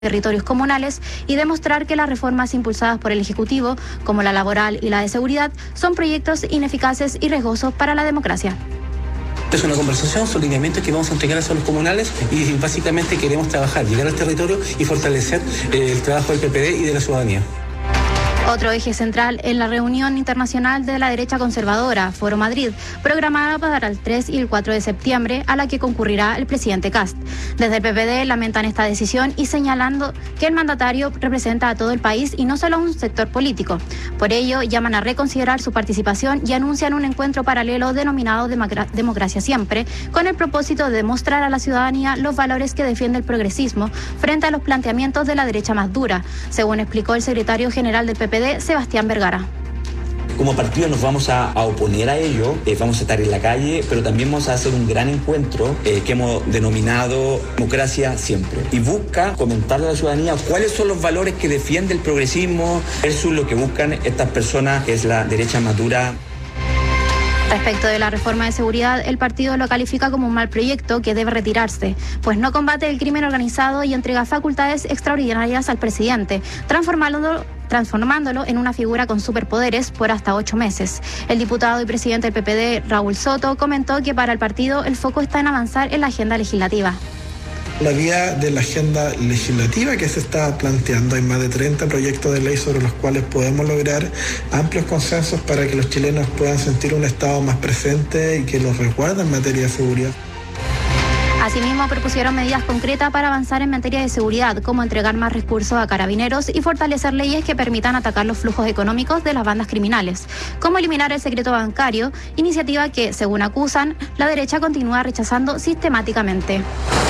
territorios comunales y demostrar que las reformas impulsadas por el Ejecutivo, como la laboral y la de seguridad, son proyectos ineficaces y riesgosos para la democracia. Es una conversación, son lineamientos que vamos a entregar a los comunales y básicamente queremos trabajar, llegar al territorio y fortalecer el trabajo del PPD y de la ciudadanía. Otro eje central en la reunión internacional de la derecha conservadora, Foro Madrid, programada para el 3 y el 4 de septiembre, a la que concurrirá el presidente Kast. Desde el PPD lamentan esta decisión y señalando que el mandatario representa a todo el país y no solo a un sector político. Por ello, llaman a reconsiderar su participación y anuncian un encuentro paralelo denominado Democracia Siempre, con el propósito de demostrar a la ciudadanía los valores que defiende el progresismo frente a los planteamientos de la derecha más dura, según explicó el secretario general del PPD, Sebastián Vergara. Como partido nos vamos a oponer a ello, vamos a estar en la calle, pero también vamos a hacer un gran encuentro que hemos denominado Democracia Siempre. Y busca comentarle a la ciudadanía cuáles son los valores que defiende el progresismo versus lo que buscan estas personas, que es la derecha madura. Respecto de la reforma de seguridad, el partido lo califica como un mal proyecto que debe retirarse, pues no combate el crimen organizado y entrega facultades extraordinarias al presidente, transformándolo en una figura con superpoderes por hasta 8 meses. El diputado y presidente del PPD, Raúl Soto, comentó que para el partido el foco está en avanzar en la agenda legislativa. La vía de la agenda legislativa que se está planteando, hay más de 30 proyectos de ley sobre los cuales podemos lograr amplios consensos para que los chilenos puedan sentir un Estado más presente y que los resguarde en materia de seguridad. Asimismo, propusieron medidas concretas para avanzar en materia de seguridad, como entregar más recursos a carabineros y fortalecer leyes que permitan atacar los flujos económicos de las bandas criminales, como eliminar el secreto bancario, iniciativa que, según acusan, la derecha continúa rechazando sistemáticamente.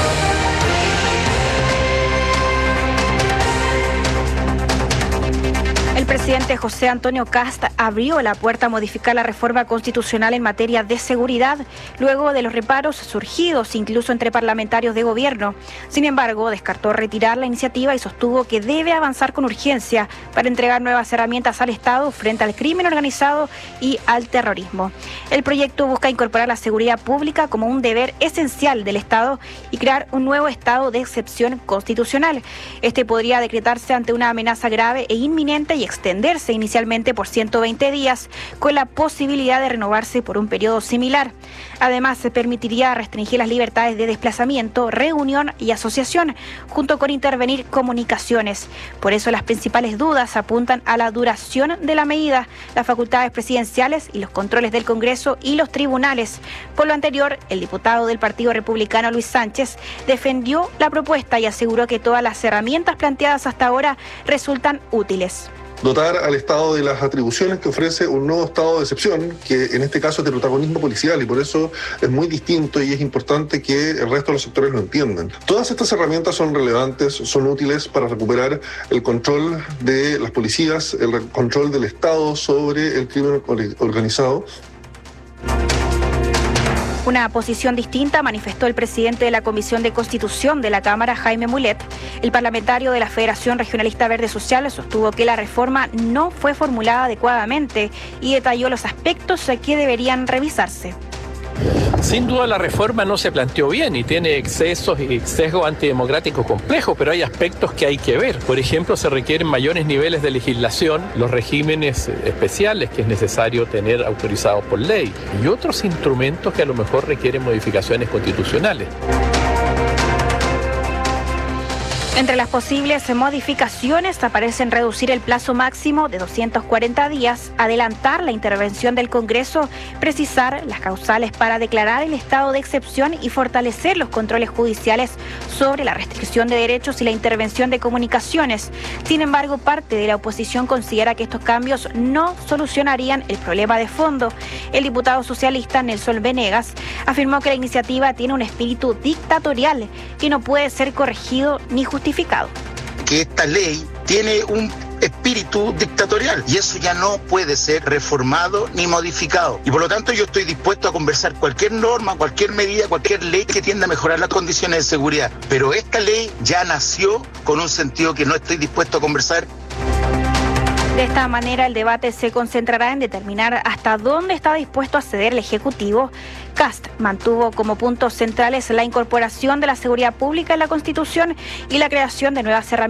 El presidente José Antonio Kast abrió la puerta a modificar la reforma constitucional en materia de seguridad, luego de los reparos surgidos incluso entre parlamentarios de gobierno. Sin embargo, descartó retirar la iniciativa y sostuvo que debe avanzar con urgencia para entregar nuevas herramientas al Estado frente al crimen organizado y al terrorismo. El proyecto busca incorporar la seguridad pública como un deber esencial del Estado y crear un nuevo estado de excepción constitucional. Este podría decretarse ante una amenaza grave e inminente y extenderse inicialmente por 120 días, con la posibilidad de renovarse por un periodo similar. Además, se permitiría restringir las libertades de desplazamiento, reunión y asociación, junto con intervenir comunicaciones. Por eso las principales dudas apuntan a la duración de la medida, las facultades presidenciales y los controles del Congreso y los tribunales. Por lo anterior, el diputado del Partido Republicano, Luis Sánchez, defendió la propuesta y aseguró que todas las herramientas planteadas hasta ahora resultan útiles. Dotar al Estado de las atribuciones que ofrece un nuevo estado de excepción, que en este caso es de protagonismo policial, y por eso es muy distinto y es importante que el resto de los sectores lo entiendan. Todas estas herramientas son relevantes, son útiles para recuperar el control de las policías, el control del Estado sobre el crimen organizado. Una posición distinta manifestó el presidente de la Comisión de Constitución de la Cámara, Jaime Mulet. El parlamentario de la Federación Regionalista Verde Social sostuvo que la reforma no fue formulada adecuadamente y detalló los aspectos que deberían revisarse. Sin duda la reforma no se planteó bien y tiene excesos y sesgos antidemocráticos complejos, pero hay aspectos que hay que ver. Por ejemplo, se requieren mayores niveles de legislación, los regímenes especiales que es necesario tener autorizados por ley y otros instrumentos que a lo mejor requieren modificaciones constitucionales. Entre las posibles modificaciones aparecen reducir el plazo máximo de 240 días, adelantar la intervención del Congreso, precisar las causales para declarar el estado de excepción y fortalecer los controles judiciales sobre la restricción de derechos y la intervención de comunicaciones. Sin embargo, parte de la oposición considera que estos cambios no solucionarían el problema de fondo. El diputado socialista Nelson Venegas afirmó que la iniciativa tiene un espíritu dictatorial que no puede ser corregido ni justificado. Que esta ley tiene un espíritu dictatorial y eso ya no puede ser reformado ni modificado. Y por lo tanto yo estoy dispuesto a conversar cualquier norma, cualquier medida, cualquier ley que tienda a mejorar las condiciones de seguridad. Pero esta ley ya nació con un sentido que no estoy dispuesto a conversar. De esta manera, el debate se concentrará en determinar hasta dónde está dispuesto a ceder el Ejecutivo. Kast mantuvo como puntos centrales la incorporación de la seguridad pública en la Constitución y la creación de nuevas herramientas